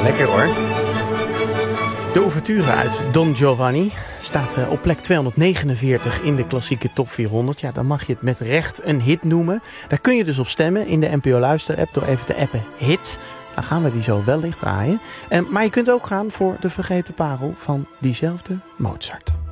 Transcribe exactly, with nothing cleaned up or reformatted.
lekker hoor. De ouverture uit Don Giovanni staat uh, op plek tweehonderdnegenenveertig in de klassieke top vierhonderd. Ja, dan mag je het met recht een hit noemen. Daar kun je dus op stemmen in de N P O Luister app door even te appen hit. Dan gaan we die zo wellicht draaien. Uh, maar je kunt ook gaan voor de vergeten parel van diezelfde Mozart.